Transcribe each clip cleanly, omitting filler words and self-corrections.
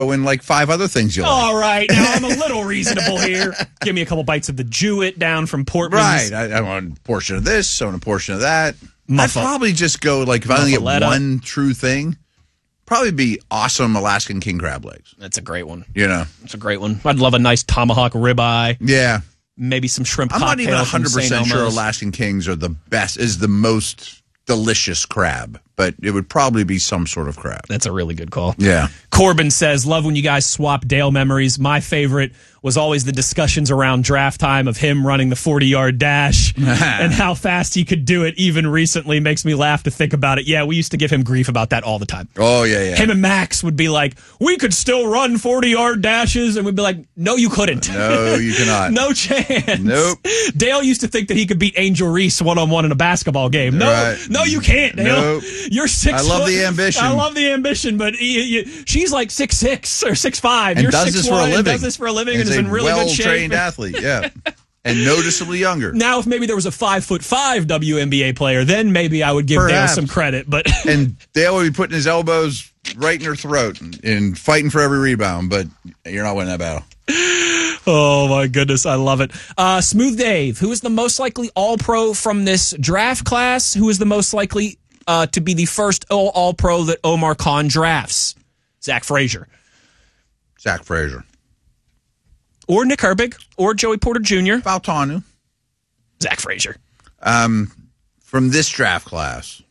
but win like 5 other things you like. All right, now I'm a little reasonable here. Give me a couple bites of the Jewett down from Portman's. Right. I want a portion of this, I want a portion of that. I'd probably just go, like, if I only get one true thing, probably be awesome Alaskan king crab legs. That's a great one. You know? It's a great one. I'd love a nice tomahawk ribeye. Yeah. Maybe some shrimp I'm cocktail. not even 100% sure Alaskan kings are the best, is the most delicious crab, but it would probably be some sort of crab. That's a really good call. Yeah. Corbin says, love when you guys swap Dale memories. My favorite was always the discussions around draft time of him running the 40-yard dash and how fast he could do it even recently. Makes me laugh to think about it. Yeah, we used to give him grief about that all the time. Oh, yeah. Him and Max would be like, we could still run 40-yard dashes, and we'd be like, no, you couldn't. No, you cannot. No chance. Nope. Dale used to think that he could beat Angel Reese one-on-one in a basketball game. No, no, you can't, Dale. Nope. You're 6 I love the ambition. I love the ambition, but she's like 6'6" or 6'5". And You're does 6'1", this for a living. does this for a living and is in really good shape. Well-trained athlete, yeah. And noticeably younger. Now, if maybe there was a 5'5" WNBA player, then maybe I would give Dale some credit. But and Dale would be putting his elbows right in her throat and fighting for every rebound, but you're not winning that battle. Oh, my goodness. I love it. Smooth Dave, who is the most likely All-Pro from this draft class? Who is the most likely to be the first All-Pro that Omar Khan drafts? Zach Frazier. Zach Frazier. Or Nick Herbig. Or Joey Porter Jr. Fautanu. Zach Frazier. From this draft class.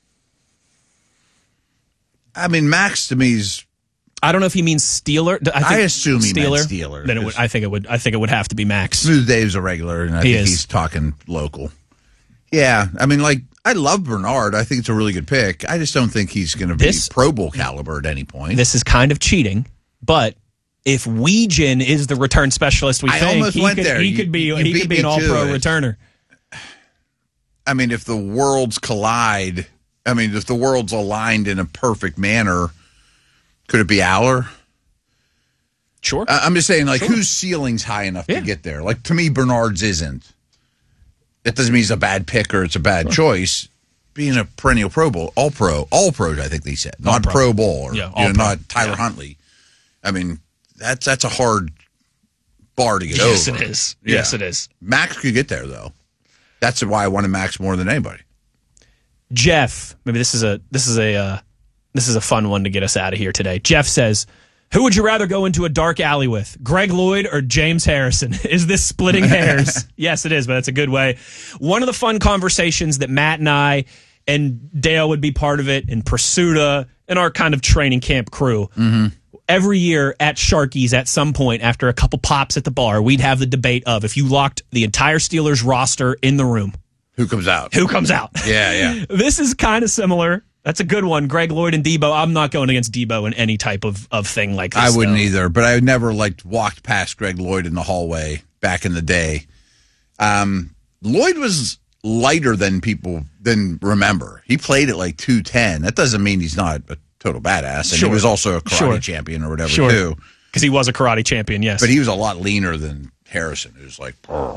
I mean, Max to me is... I don't know if he means Steeler. I assume he meant Steeler. Then I think it would have to be Max. Smooth Dave's a regular, and I think he's talking local. Yeah, I mean, like, I love Bernard. I think it's a really good pick. I just don't think he's going to be Pro Bowl caliber at any point. This is kind of cheating, but if Weegan is the return specialist he could be an All-Pro returner. I mean, if the worlds collide, if the worlds aligned in a perfect manner, could it be Aller? Sure. I'm just saying, like, whose ceiling's high enough to get there? Like, to me, Bernard's isn't. It doesn't mean he's a bad pick or it's a bad choice. Being a perennial Pro Bowl, All-Pro, I think they said. Not Pro Bowl or not Tyler Huntley. I mean, that's a hard bar to get over. Yes, it is. Yeah. Yes, it is. Max could get there, though. That's why I wanted Max more than anybody. Jeff, maybe this is a fun one to get us out of here today. Jeff says, who would you rather go into a dark alley with, Greg Lloyd or James Harrison? Is this splitting hairs? Yes, it is, but that's a good way. One of the fun conversations that Matt and I and Dale would be part of it, and Pursuta and our kind of training camp crew. Mm-hmm. Every year at Sharky's, at some point after a couple pops at the bar, we'd have the debate of if you locked the entire Steelers roster in the room, who comes out? Who comes out? Yeah. This is kind of similar. That's a good one. Greg Lloyd and Debo. I'm not going against Debo in any type of thing like this. I wouldn't either, but I never walked past Greg Lloyd in the hallway back in the day. Lloyd was lighter than people remember. He played at like 210. That doesn't mean he's not a total badass. And he was also a karate champion or whatever too. Because he was a karate champion, yes. But he was a lot leaner than Harrison. It was like,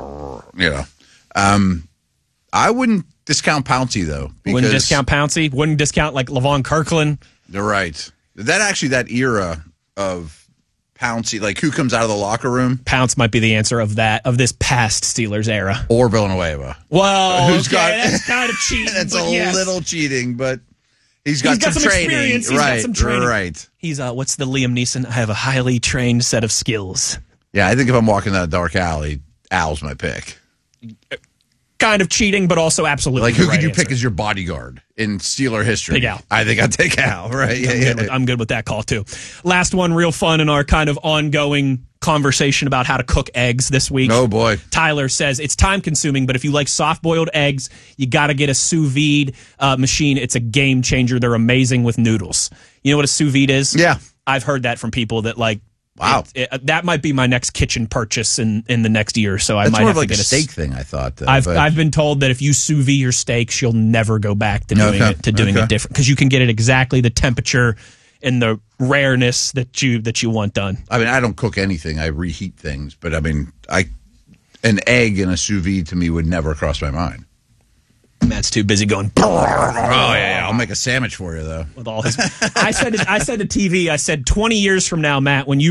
I wouldn't discount Pouncey, though. Wouldn't discount Pouncey? Wouldn't discount, like, Levon Kirkland? They're right. That era of Pouncey, like, who comes out of the locker room? Pounce might be the answer of this past Steelers era. Or Villanueva. Well, that's kind of cheating. That's little cheating, but he's got some training. Experience. He's got some training. Right. He's, what's the Liam Neeson? I have a highly trained set of skills. Yeah, I think if I'm walking that dark alley, Al's my pick. Kind of cheating, but also absolutely like who right could you answer. pick as your bodyguard in Steeler history? Big Al. I think I'd take Al. Right? I'm good with that call too. Last one, real fun in our kind of ongoing conversation about how to cook eggs this week. Oh boy! Tyler says it's time consuming, but if you like soft boiled eggs, you got to get a sous vide machine. It's a game changer. They're amazing with noodles. You know what a sous vide is? Yeah, I've heard that from people that like. Wow, that might be my next kitchen purchase in the next year. So I might have have to get a steak thing. I thought. I've been told that if you sous vide your steaks, you'll never go back to doing it different because you can get it exactly the temperature and the rareness that you want done. I mean, I don't cook anything. I reheat things, but I mean, an egg in a sous vide to me would never cross my mind. Matt's too busy going. Oh yeah, I'll make a sandwich for you though. With all his, I said to TV, I said 20 years from now, Matt, when you